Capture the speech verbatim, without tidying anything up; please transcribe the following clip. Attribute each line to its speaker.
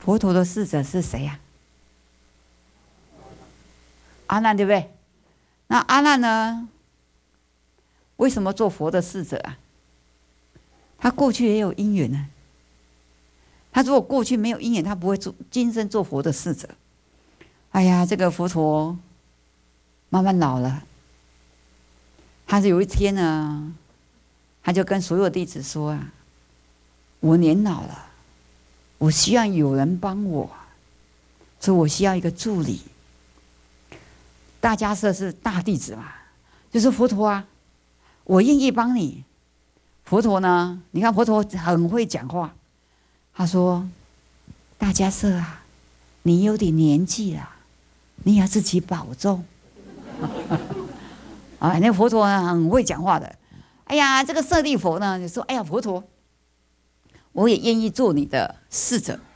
Speaker 1: 佛陀的侍者是谁呀、啊？阿难，对不对？那阿难呢？为什么做佛的侍者啊？他过去也有因缘呢。他如果过去没有因缘，他不会做今生做佛的侍者。哎呀，这个佛陀慢慢老了，他是有一天呢，他就跟所有弟子说啊：“我年老了，我需要有人帮我，所以我需要一个助理。”大迦叶是大弟子嘛，就说佛陀啊，我愿意帮你。佛陀呢，你看佛陀很会讲话，他说：“大迦叶啊，你有点年纪了，你要自己保重。”啊，那佛陀呢很会讲话的。哎呀，这个舍利佛呢就说：“哎呀，佛陀，我也愿意做你的侍者。”